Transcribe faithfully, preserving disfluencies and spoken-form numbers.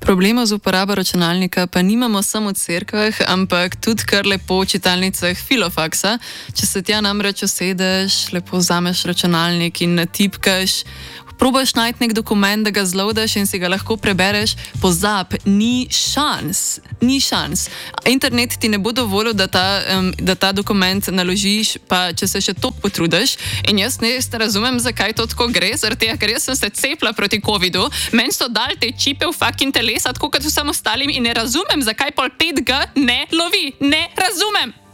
Problemov z uporabo računalnika pa nimamo samo v cerkvah, ampak tudi kar lepo v čitalnicah Filofaksa. Če se tja namreč usedeš, lepo vzameš računalnik in natipkaš, probaš najti nek dokument, da ga zloadaš in si ga lahko prebereš, pozab, ni šans, ni šans. Internet ti ne bo dovolil, da ta, um, da ta dokument naložiš, pa če se še toliko potrudiš. In jaz ne razumem, zakaj to tako gre, zaradi tega, ker jaz sem se cepila proti covidu, meni so dali te čipe v fucking telesa, tako kot vsem ostalim in ne razumem, zakaj pol pet G ne lovi, ne razumem.